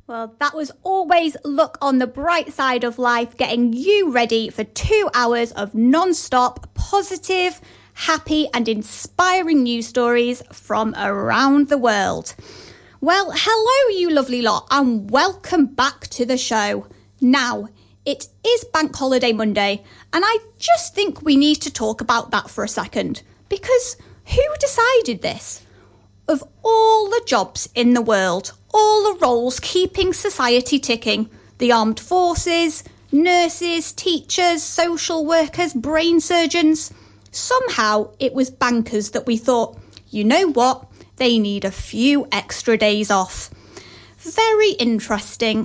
Well, that was always look on the bright side of life, getting you ready for 2 hours of non-stop, positive, happy and inspiring news stories from around the world. Well, hello you lovely lot and welcome back to the show. Now, it is Bank Holiday Monday and I just think we need to talk about that for a second, because who decided this? Of all the jobs in the world, all the roles keeping society ticking, the armed forces, nurses, teachers, social workers, brain surgeons, somehow it was bankers that we thought, you know what, they need a few extra days off. Very interesting,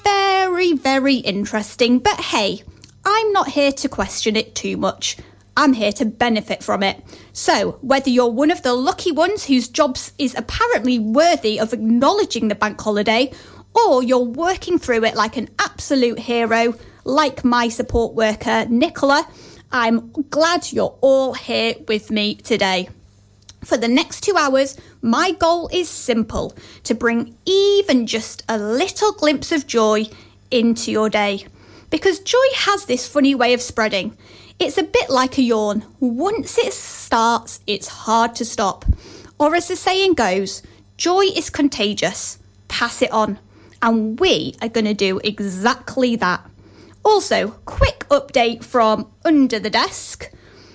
very interesting, but hey, I'm not here to question it too much. I'm here to benefit from it. So whether you're one of the lucky ones whose jobs is apparently worthy of acknowledging the bank holiday, or you're working through it like an absolute hero, like my support worker, Nicola, I'm glad you're all here with me today. For the next 2 hours, my goal is simple, to bring even just a little glimpse of joy into your day. Because joy has this funny way of spreading. It's a bit like a yawn. Once it starts, it's hard to stop. Or as the saying goes, joy is contagious. Pass it on. And we are going to do exactly that. Also, quick update from under the desk.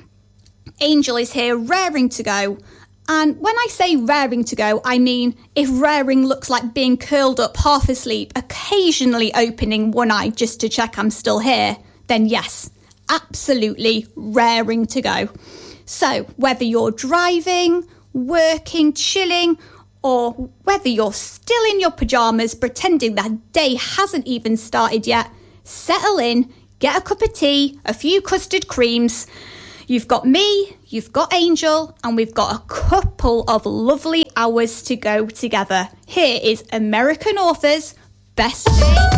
Angel is here, raring to go. And when I say raring to go, I mean if raring looks like being curled up half asleep, occasionally opening one eye just to check I'm still here, then yes, absolutely raring to go. So whether you're driving, working, chilling, or whether you're still in your pyjamas pretending that day hasn't even started yet, settle in, get a cup of tea, a few custard creams. You've got me, you've got Angel, and we've got a couple of lovely hours to go together. Here is American Author's Best Day.